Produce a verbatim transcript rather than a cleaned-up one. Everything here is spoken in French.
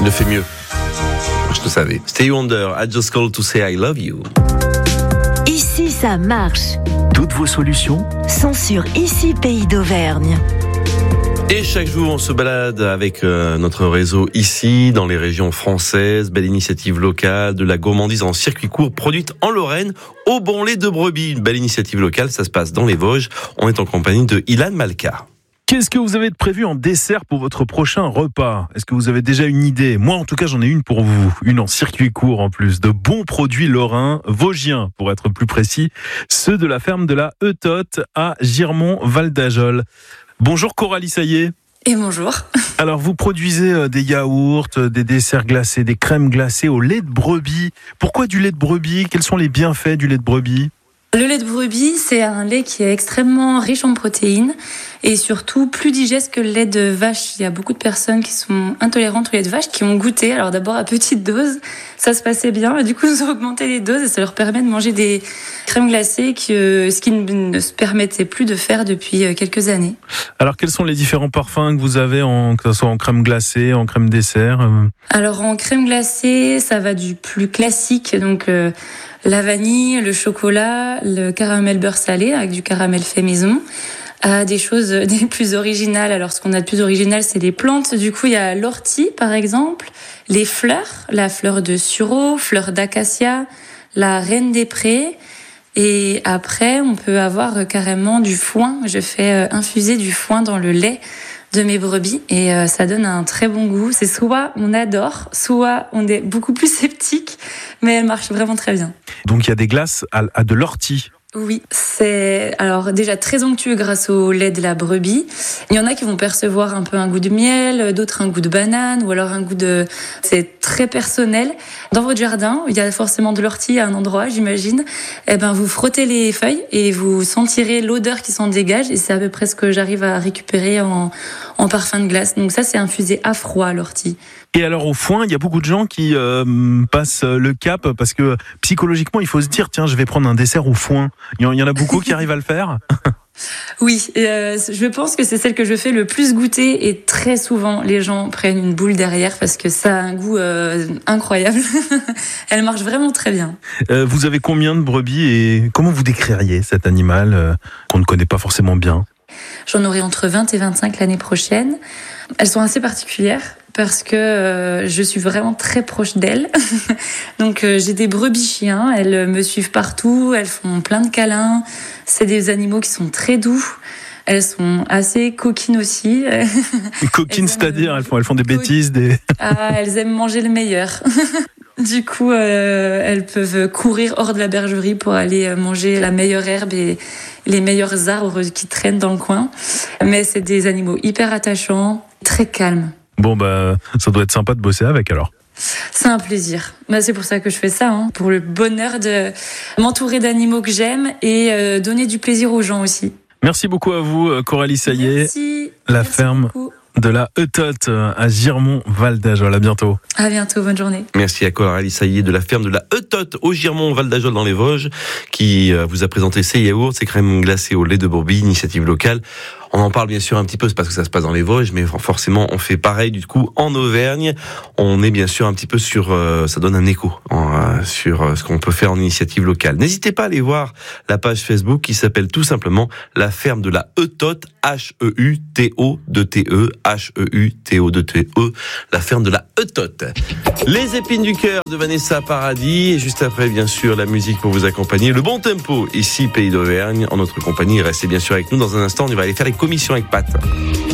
Il le fait mieux. Je le savais. Stevie Wonder, I just called to say I love you. Ici, ça marche. Toutes vos solutions sont sur Ici Pays d'Auvergne. Et chaque jour, on se balade avec euh, notre réseau ici, dans les régions françaises. Belle initiative locale de la gourmandise en circuit court produite en Lorraine au bon lait de brebis. Une belle initiative locale, ça se passe dans les Vosges. On est en compagnie de Ilan Malka. Qu'est-ce que vous avez de prévu en dessert pour votre prochain repas ? Est-ce que vous avez déjà une idée ? Moi, en tout cas, j'en ai une pour vous. Une en circuit court en plus. De bons produits lorrains, vosgiens pour être plus précis. Ceux de la ferme de la Eutote à Girmont-Val d'Ajol. Bonjour Coralie Saillet. Et bonjour. Alors, vous produisez des yaourts, des desserts glacés, des crèmes glacées au lait de brebis. Pourquoi du lait de brebis ? Quels sont les bienfaits du lait de brebis ? Le lait de brebis, c'est un lait qui est extrêmement riche en protéines et surtout plus digeste que le lait de vache. Il y a beaucoup de personnes qui sont intolérantes au lait de vache, qui ont goûté. Alors d'abord à petite dose, ça se passait bien. Et du coup, ils ont augmenté les doses et ça leur permet de manger des crèmes glacées, que, ce qui ne se permettait plus de faire depuis quelques années. Alors quels sont les différents parfums que vous avez, en, que ce soit en crème glacée, en crème dessert ? Alors en crème glacée, ça va du plus classique, donc euh, la vanille, le chocolat, le caramel beurre salé avec du caramel fait maison, à des choses des plus originales. Alors ce qu'on a de plus original, c'est les plantes. Du coup, il y a l'ortie par exemple, les fleurs, la fleur de sureau, fleur d'acacia, la reine des prés. Et après, on peut avoir carrément du foin. Je fais infuser du foin dans le lait de mes brebis et euh, ça donne un très bon goût. C'est soit on adore, soit on est beaucoup plus sceptique, mais elle marche vraiment très bien. Donc il y a des glaces à, à de l'ortie. Oui, c'est alors déjà très onctueux grâce au lait de la brebis. Il y en a qui vont percevoir un peu un goût de miel, d'autres un goût de banane ou alors un goût de... C'est très personnel. Dans votre jardin, il y a forcément de l'ortie à un endroit, j'imagine. Eh ben, vous frottez les feuilles et vous sentirez l'odeur qui s'en dégage et c'est à peu près ce que j'arrive à récupérer en, en parfum de glace. Donc ça, c'est infusé à froid, l'ortie. Et alors au foin, il y a beaucoup de gens qui euh, passent le cap parce que psychologiquement, il faut se dire, tiens, je vais prendre un dessert au foin. Il y en a beaucoup qui arrivent à le faire. Oui, euh, je pense que c'est celle que je fais le plus goûter et très souvent les gens prennent une boule derrière parce que ça a un goût euh, incroyable. Elle marche vraiment très bien. Euh, vous avez combien de brebis et comment vous décririez cet animal euh, qu'on ne connaît pas forcément bien ? J'en aurai entre vingt et vingt-cinq l'année prochaine. Elles sont assez particulières parce que euh, je suis vraiment très proche d'elles. Donc euh, j'ai des brebis chiens, elles me suivent partout, elles font plein de câlins. C'est des animaux qui sont très doux. Elles sont assez coquines aussi. Coquines, c'est-à-dire elles font, elles font des bêtises, des... Ah, elles aiment manger le meilleur. Du coup, euh, elles peuvent courir hors de la bergerie pour aller manger la meilleure herbe et les meilleurs arbres qui traînent dans le coin. Mais c'est des animaux hyper attachants, très calmes. Bon, bah, ça doit être sympa de bosser avec alors. C'est un plaisir. Bah, c'est pour ça que je fais ça, hein, pour le bonheur de m'entourer d'animaux que j'aime et euh, donner du plaisir aux gens aussi. Merci beaucoup à vous, Coralie Saillet. Merci. La Merci ferme beaucoup. De la Eutote à Girmont-Val d'Ajol. À bientôt. À bientôt, bonne journée. Merci à Coralie Saillet de la ferme de la Eutote au Girmont-Val d'Ajol dans les Vosges qui vous a présenté ces yaourts, ces crèmes glacées au lait de brebis, initiative locale. On en parle bien sûr un petit peu, c'est parce que ça se passe dans les Vosges, mais forcément on fait pareil du coup en Auvergne. On est bien sûr un petit peu sur, euh, ça donne un écho en, euh, sur euh, ce qu'on peut faire en initiative locale. N'hésitez pas à aller voir la page Facebook qui s'appelle tout simplement la ferme de la Eutote, H E U T O deux T E, H E U T O deux T E, la ferme de la Eutote. Les épines du cœur de Vanessa Paradis et juste après bien sûr la musique pour vous accompagner. Le bon tempo ici Pays d'Auvergne en notre compagnie. Restez bien sûr avec nous dans un instant, on va aller faire les commissions avec Pat.